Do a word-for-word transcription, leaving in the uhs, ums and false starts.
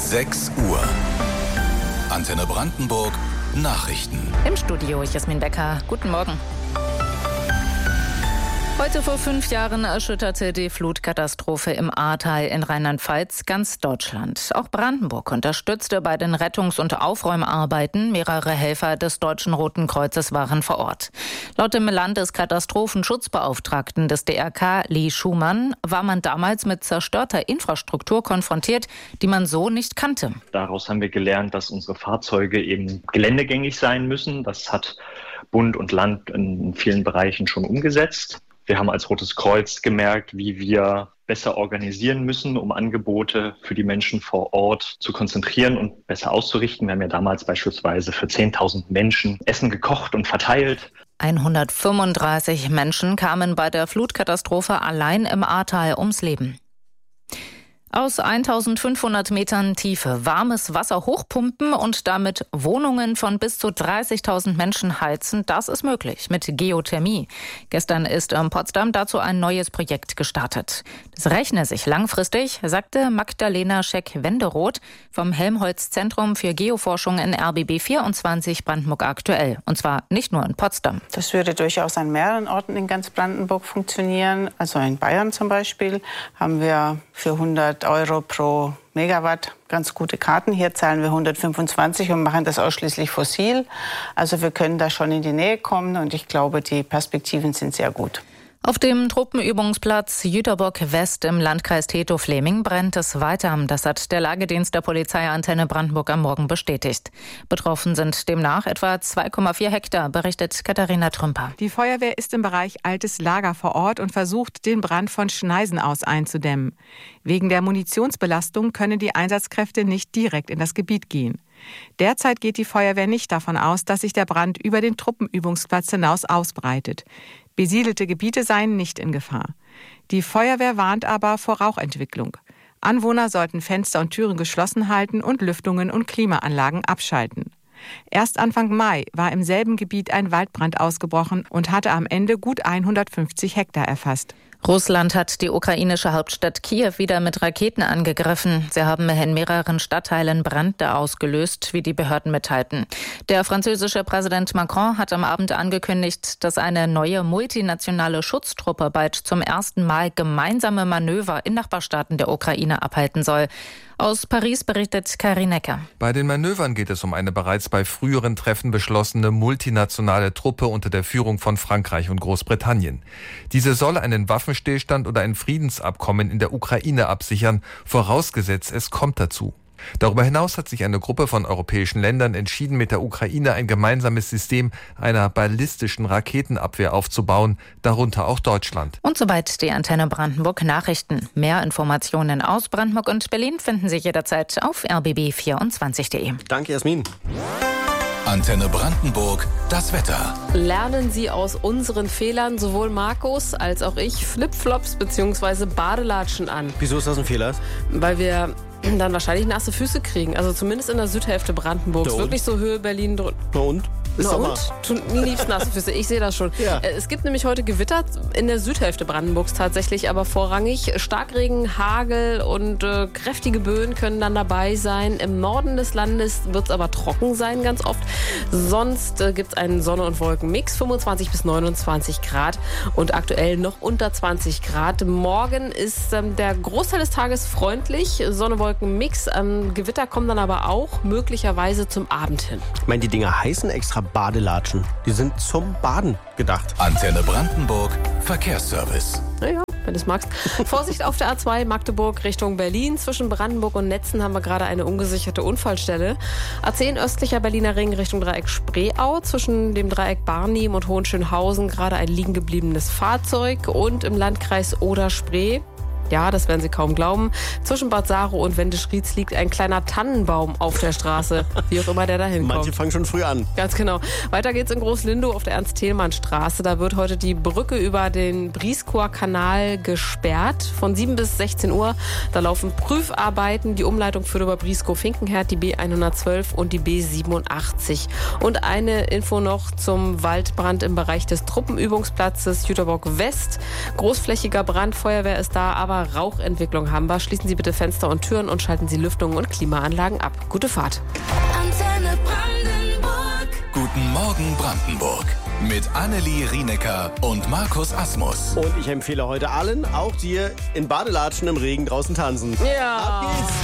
sechs Uhr. Antenne Brandenburg Nachrichten. Im Studio Jasmin Becker. Guten Morgen. Heute vor fünf Jahren erschütterte die Flutkatastrophe im Ahrtal in Rheinland-Pfalz ganz Deutschland. Auch Brandenburg unterstützte bei den Rettungs- und Aufräumarbeiten. Mehrere Helfer des Deutschen Roten Kreuzes waren vor Ort. Laut dem Landeskatastrofenschutzbeauftragten des D R K, Lee Schumann, war man damals mit zerstörter Infrastruktur konfrontiert, die man so nicht kannte. Daraus haben wir gelernt, dass unsere Fahrzeuge eben geländegängig sein müssen. Das hat Bund und Land in vielen Bereichen schon umgesetzt. Wir haben als Rotes Kreuz gemerkt, wie wir besser organisieren müssen, um Angebote für die Menschen vor Ort zu konzentrieren und besser auszurichten. Wir haben ja damals beispielsweise für zehntausend Menschen Essen gekocht und verteilt. hundertfünfunddreißig Menschen kamen bei der Flutkatastrophe allein im Ahrtal ums Leben. Aus eintausendfünfhundert Metern Tiefe warmes Wasser hochpumpen und damit Wohnungen von bis zu dreißigtausend Menschen heizen, das ist möglich mit Geothermie. Gestern ist in Potsdam dazu ein neues Projekt gestartet. Das rechne sich langfristig, sagte Magdalena Scheck-Wenderoth vom Helmholtz-Zentrum für Geoforschung in R B B vierundzwanzig Brandenburg aktuell. Und zwar nicht nur in Potsdam. Das würde durchaus an mehreren Orten in ganz Brandenburg funktionieren. Also in Bayern zum Beispiel haben wir für hundert Euro pro Megawatt ganz gute Karten. Hier zahlen wir hundertfünfundzwanzig und machen das ausschließlich fossil. Also wir können da schon in die Nähe kommen und ich glaube, die Perspektiven sind sehr gut. Auf dem Truppenübungsplatz Jüterbock West im Landkreis Treptow-Fleming brennt es weiter. Das hat der Lagedienst der Polizeiantenne Brandenburg am Morgen bestätigt. Betroffen sind demnach etwa zwei Komma vier Hektar, berichtet Katharina Trümper. Die Feuerwehr ist im Bereich Altes Lager vor Ort und versucht, den Brand von Schneisen aus einzudämmen. Wegen der Munitionsbelastung können die Einsatzkräfte nicht direkt in das Gebiet gehen. Derzeit geht die Feuerwehr nicht davon aus, dass sich der Brand über den Truppenübungsplatz hinaus ausbreitet. Besiedelte Gebiete seien nicht in Gefahr. Die Feuerwehr warnt aber vor Rauchentwicklung. Anwohner sollten Fenster und Türen geschlossen halten und Lüftungen und Klimaanlagen abschalten. Erst Anfang Mai war im selben Gebiet ein Waldbrand ausgebrochen und hatte am Ende gut hundertfünfzig Hektar erfasst. Russland hat die ukrainische Hauptstadt Kiew wieder mit Raketen angegriffen. Sie haben in mehreren Stadtteilen Brände ausgelöst, wie die Behörden mitteilten. Der französische Präsident Macron hat am Abend angekündigt, dass eine neue multinationale Schutztruppe bald zum ersten Mal gemeinsame Manöver in Nachbarstaaten der Ukraine abhalten soll. Aus Paris berichtet Karin Necker. Bei den Manövern geht es um eine bereits bei früheren Treffen beschlossene multinationale Truppe unter der Führung von Frankreich und Großbritannien. Diese soll einen Waffenstillstand oder ein Friedensabkommen in der Ukraine absichern, vorausgesetzt es kommt dazu. Darüber hinaus hat sich eine Gruppe von europäischen Ländern entschieden, mit der Ukraine ein gemeinsames System einer ballistischen Raketenabwehr aufzubauen, darunter auch Deutschland. Und soweit die Antenne Brandenburg Nachrichten. Mehr Informationen aus Brandenburg und Berlin finden Sie jederzeit auf r b b vierundzwanzig punkt de. Danke, Jasmin. Antenne Brandenburg, das Wetter. Lernen Sie aus unseren Fehlern, sowohl Markus als auch ich, Flipflops bzw. Badelatschen an. Wieso ist das ein Fehler? Weil wir dann wahrscheinlich nasse Füße kriegen. Also zumindest in der Südhälfte Brandenburgs. Wirklich so Höhe Berlin. Dr- Na und? Na und? Tun nie liebst nasse Füße. Ich sehe das schon. Ja. Es gibt nämlich heute Gewitter in der Südhälfte Brandenburgs tatsächlich, aber vorrangig Starkregen, Hagel und äh, kräftige Böen können dann dabei sein. Im Norden des Landes wird es aber trocken sein ganz oft. Sonst äh, gibt es einen Sonne- und Wolkenmix, fünfundzwanzig bis neunundzwanzig Grad und aktuell noch unter zwanzig Grad. Morgen ist ähm, der Großteil des Tages freundlich, Sonne, Wolkenmix. Ähm, Gewitter kommen dann aber auch möglicherweise zum Abend hin. Ich meine, die Dinger heißen extra Badelatschen. Die sind zum Baden gedacht. Antenne Brandenburg, Verkehrsservice. Naja, wenn du es magst. Vorsicht auf der A zwei Magdeburg Richtung Berlin. Zwischen Brandenburg und Netzen haben wir gerade eine ungesicherte Unfallstelle. A zehn östlicher Berliner Ring Richtung Dreieck Spreeau. Zwischen dem Dreieck Barnim und Hohenschönhausen gerade ein liegen gebliebenes Fahrzeug. Und im Landkreis Oder-Spree, ja, das werden Sie kaum glauben, zwischen Bad Saro und Wendisch-Rietz liegt ein kleiner Tannenbaum auf der Straße, wie auch immer der da hinkommt. Manche fangen schon früh an. Ganz genau. Weiter geht's in Groß-Lindow auf der Ernst-Thälmann-Straße. Da wird heute die Brücke über den Brieskower-Kanal gesperrt von sieben bis sechzehn Uhr. Da laufen Prüfarbeiten. Die Umleitung führt über Brieskow-Finkenherd, die B hundertzwölf und die B siebenundachtzig. Und eine Info noch zum Waldbrand im Bereich des Truppenübungsplatzes Jüterbock West. Großflächiger Brand, Feuerwehr ist da, aber aber Rauchentwicklung haben wir. Schließen Sie bitte Fenster und Türen und schalten Sie Lüftungen und Klimaanlagen ab. Gute Fahrt. Antenne Brandenburg. Guten Morgen Brandenburg. Mit Annelie Rienecker und Markus Asmus. Und ich empfehle heute allen, auch dir, in Badelatschen im Regen draußen tanzen. Ja. Ab geht's.